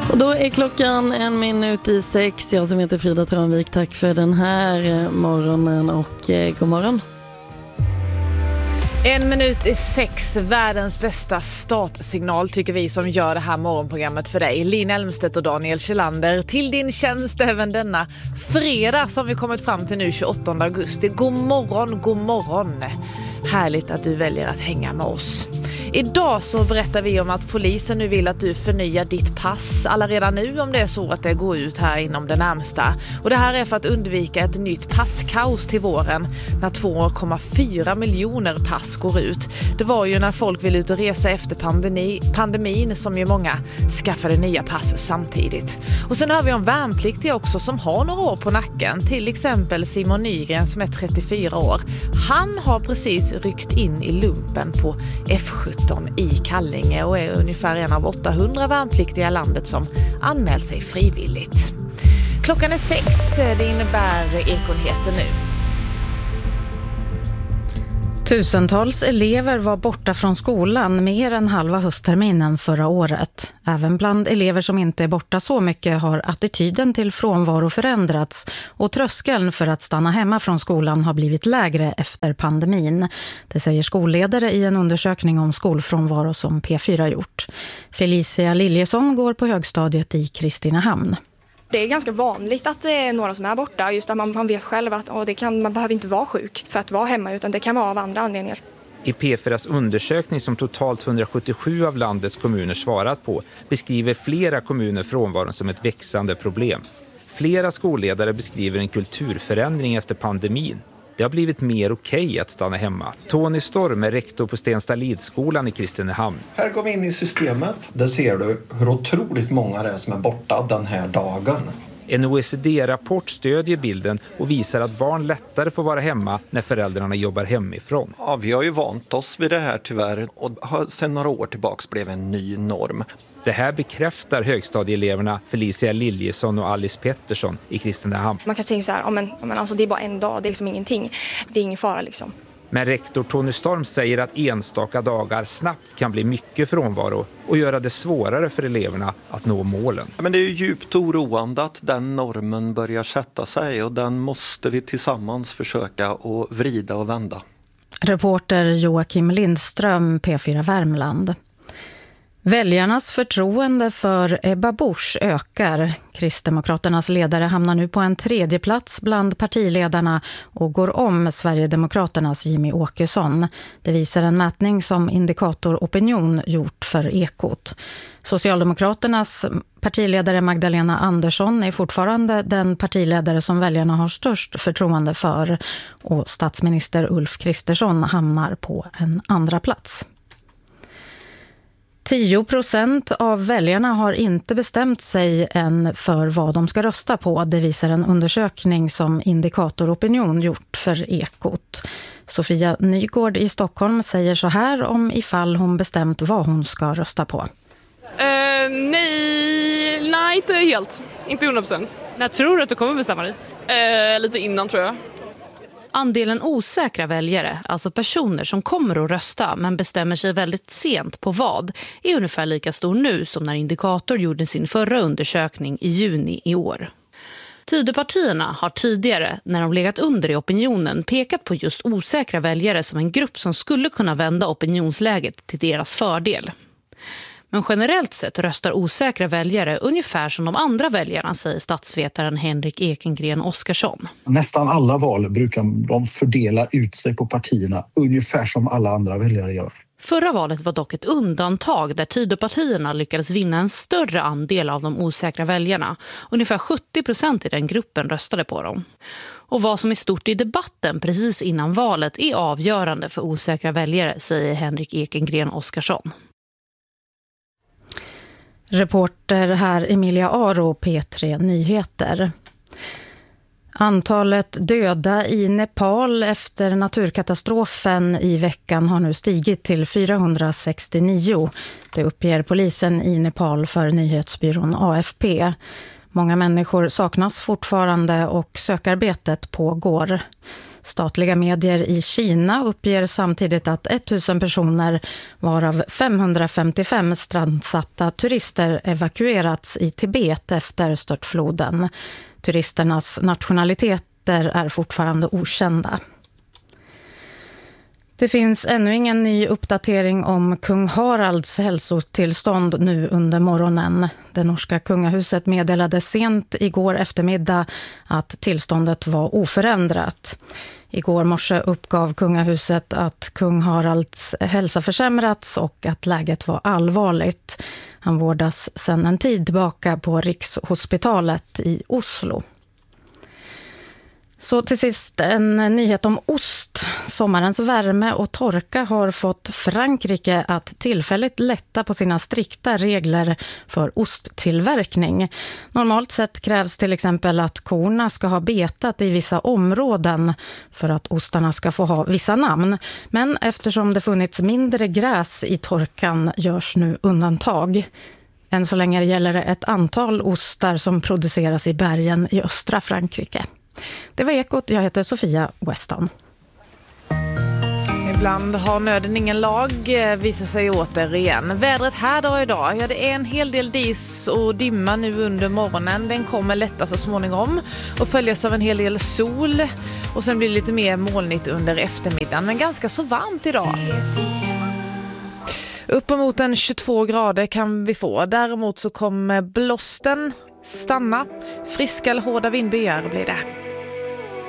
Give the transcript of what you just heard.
Och då är klockan 5:01. Jag som heter Frida Tranvik, tack för den här morgonen och god morgon. 5:01, världens bästa startsignal tycker vi som gör det här morgonprogrammet för dig. Lina Elmstedt och Daniel Kjellander till din tjänst även denna fredag som vi kommit fram till nu 28 augusti. God morgon, god morgon. Härligt att du väljer att hänga med oss. Idag så berättar vi om att polisen nu vill att du förnyar ditt pass alla redan nu om det är så att det går ut här inom det närmsta. Och det här är för att undvika ett nytt passkaos till våren när 2,4 miljoner pass går ut. Det var ju när folk ville ut och resa efter pandemin som ju många skaffade nya pass samtidigt. Och sen har vi om värnpliktiga också som har några år på nacken. Till exempel Simon Nygren som är 34 år. Han har precis ryckt in i lumpen på F17 i Kallinge och är ungefär en av 800 värnpliktiga i landet som anmält sig frivilligt. Klockan är 6, det innebär Ekonheter nu. Tusentals elever var borta från skolan mer än halva höstterminen förra året. Även bland elever som inte är borta så mycket har attityden till frånvaro förändrats och tröskeln för att stanna hemma från skolan har blivit lägre efter pandemin. Det säger skolledare i en undersökning om skolfrånvaro som P4 gjort. Felicia Liljesson går på högstadiet i Kristinehamn. Det är ganska vanligt att det är några som är borta, just att man vet själv att man behöver inte vara sjuk för att vara hemma utan det kan vara av andra anledningar. I P4s undersökning som totalt 177 av landets kommuner svarat på beskriver flera kommuner frånvaron som ett växande problem. Flera skolledare beskriver en kulturförändring efter pandemin. Det har blivit mer okej att stanna hemma. Tony Storm är rektor på Stenstadlidsskolan i Kristinehamn. Här går vi in i systemet. Där ser du hur otroligt många det är som är borta den här dagen. En OECD-rapport stödjer bilden och visar att barn lättare får vara hemma när föräldrarna jobbar hemifrån. Ja, vi har ju vant oss vid det här tyvärr och sedan några år tillbaka blev en ny norm. Det här bekräftar högstadieeleverna Felicia Liljesson och Alice Pettersson i Kristinehamn. Man kan tänka så här, men alltså det är bara en dag, det är liksom ingenting. Det är ingen fara liksom. Men rektor Tony Storm säger att enstaka dagar snabbt kan bli mycket frånvaro och göra det svårare för eleverna att nå målen. Men det är ju djupt oroande att den normen börjar sätta sig och den måste vi tillsammans försöka att vrida och vända. Reporter Joakim Lindström, P4 Värmland. Väljarnas förtroende för Ebba Busch ökar. Kristdemokraternas ledare hamnar nu på en 3:e plats bland partiledarna och går om Sverigedemokraternas Jimmy Åkesson. Det visar en mätning som Indikator Opinion gjort för Ekot. Socialdemokraternas partiledare Magdalena Andersson är fortfarande den partiledare som väljarna har störst förtroende för och statsminister Ulf Kristersson hamnar på en andra plats. 10% av väljarna har inte bestämt sig än för vad de ska rösta på. Det visar en undersökning som Indikator Opinion gjort för Ekot. Sofia Nygård i Stockholm säger så här om ifall hon bestämt vad hon ska rösta på. Nej, inte helt. Inte 100%. När tror du att du kommer bestämma dig? Lite innan tror jag. Andelen osäkra väljare, alltså personer som kommer att rösta men bestämmer sig väldigt sent på vad, är ungefär lika stor nu som när Indikator gjorde sin förra undersökning i juni i år. Tidöpartierna har tidigare, när de legat under i opinionen, pekat på just osäkra väljare som en grupp som skulle kunna vända opinionsläget till deras fördel. Men generellt sett röstar osäkra väljare ungefär som de andra väljarna, säger statsvetaren Henrik Ekengren Oskarsson. Nästan alla val brukar de fördela ut sig på partierna ungefär som alla andra väljare gör. Förra valet var dock ett undantag där Tidöpartierna lyckades vinna en större andel av de osäkra väljarna. Ungefär 70% i den gruppen röstade på dem. Och vad som är stort i debatten precis innan valet är avgörande för osäkra väljare, säger Henrik Ekengren Oskarsson. Reporter här Emilia Aro, P3 Nyheter. Antalet döda i Nepal efter naturkatastrofen i veckan har nu stigit till 469. Det uppger polisen i Nepal för nyhetsbyrån AFP. Många människor saknas fortfarande och sökarbetet pågår. Statliga medier i Kina uppger samtidigt att 1000 personer, varav 555 strandsatta turister, evakuerats i Tibet efter störtfloden. Turisternas nationaliteter är fortfarande okända. Det finns ännu ingen ny uppdatering om kung Haralds hälsotillstånd nu under morgonen. Det norska kungahuset meddelade sent igår eftermiddag att tillståndet var oförändrat. Igår morse uppgav kungahuset att kung Haralds hälsa försämrats och att läget var allvarligt. Han vårdas sedan en tid tillbaka på Rikshospitalet i Oslo. Så till sist en nyhet om ost. Sommarens värme och torka har fått Frankrike att tillfälligt lätta på sina strikta regler för osttillverkning. Normalt sett krävs till exempel att korna ska ha betat i vissa områden för att ostarna ska få ha vissa namn. Men eftersom det funnits mindre gräs i torkan görs nu undantag. Än så länge gäller det ett antal ostar som produceras i bergen i östra Frankrike. Det var Ekot, jag heter Sofia Weston. Ibland har nöden ingen lag, visar sig återigen. Vädret här då idag, det är en hel del dis och dimma nu under morgonen. Den kommer lätta så småningom och följas av en hel del sol. Och sen blir det lite mer molnigt under eftermiddagen, men ganska så varmt idag. Uppemot en 22 grader kan vi få. Däremot så kommer blåsten stanna. Friska eller hårda vindbyar blir det.